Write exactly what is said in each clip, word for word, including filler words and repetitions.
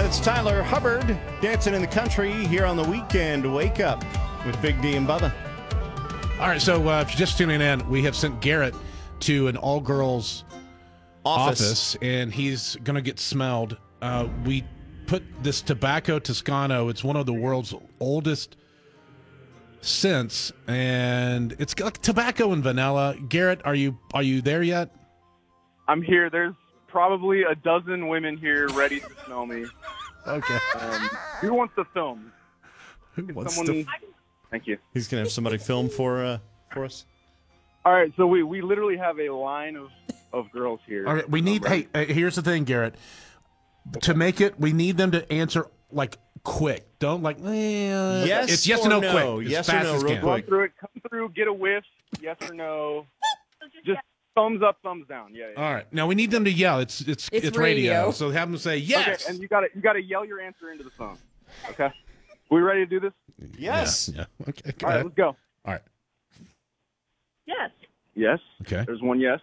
It's Tyler Hubbard dancing in the country here on the weekend. Wake up with Big D and Bubba. All right, so uh, if you're just tuning in, we have sent Garrett to an all-girls office. office, and he's going to get smelled. Uh, we put this Tobacco Toscano. It's one of the world's oldest scents, and it's like tobacco and vanilla. Garrett, are you are you there yet? I'm here. There's probably a dozen women here ready to smell me. Okay. Um, who wants to film? Who Can wants someone... to? Thank you. He's gonna have somebody film for uh, for us. All right, so we, we literally have a line of, of girls here. All right, we need. Hey, uh, here's the thing, Garrett. To make it, we need them to answer like quick. Don't like. Eh, Yes it's yes or or no, no? quick. As Yes or fast no, as real can. quick. Run through it, come through, get a whiff, yes or no. Just thumbs up, thumbs down. Yeah. yeah. All right, now we need them to yell. It's it's It's it's radio. radio. So have them say yes. Okay, and you got to you got to yell your answer into the phone. Okay. We ready to do this? Yes. Yeah. yeah. Okay. Go All right, ahead. let's go. All right. Yes. Yes. Okay. There's one yes.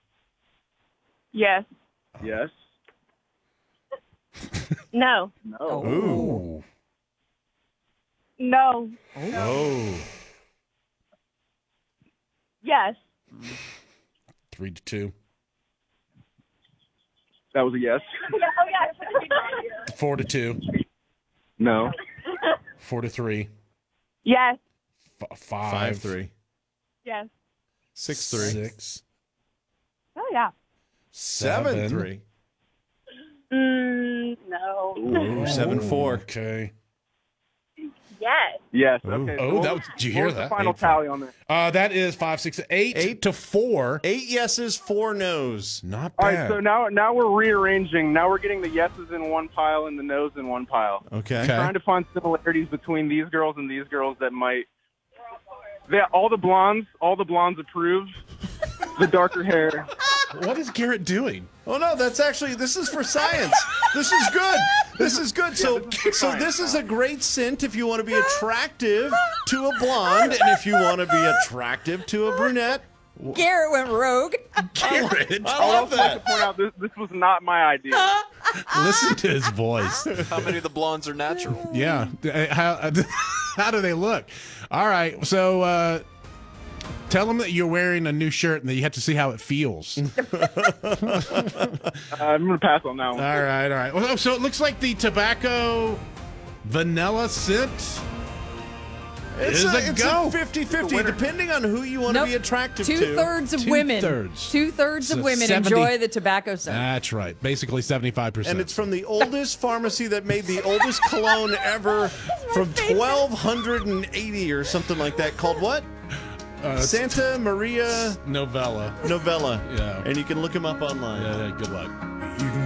Yes. Yes. No. No. Ooh. No. Oh. Yes. Three to two. That was a yes. Four to two. No. Four to three. Yes. F- five. Five three. Yes. Six three. Six. Oh yeah. Seven, Seven. three. Mm, no. Ooh, seven four. Okay. Yes. Yes. Ooh. Okay. Oh, what that was- was- did you what hear was that? The final Eight, tally on there. Uh, that is five, six, eight, Eight. to four. Eight yeses, four nos. Not All bad. right. So now now we're rearranging. Now we're getting the yeses in one pile and the nos in one pile. Okay. Okay. Trying to find similarities between these girls and these girls that might. They, all the blondes, all the blondes approve. The darker hair. What is Garrett doing? Oh no, that's actually this is for science. This is good. This is good. So this is for so science this is now. a great scent if you want to be attractive to a blonde and if you want to be attractive to a brunette. Garrett went rogue. Garrett. I I would love also like to that. point out this, this was not my idea. Listen to his voice. How many of the blondes are natural? Yeah. Uh, How, how do they look? All right. So uh, tell them that you're wearing a new shirt and that you have to see how it feels. Uh, I'm going to pass on that All one. right. All right. Well, so it looks like the tobacco vanilla scent It's is a, a it's go. a fifty-fifty, depending on who you want to Nope. be attractive Two to. thirds of Two women. thirds. Two thirds of So women seventy enjoy the tobacco scent. That's right. Basically seventy-five percent. And it's from the oldest pharmacy that made the oldest cologne ever from twelve eighty or something like that, called what? uh, Santa Maria novella. Novella. Yeah. And you can look him up online. Yeah, yeah, good luck. You can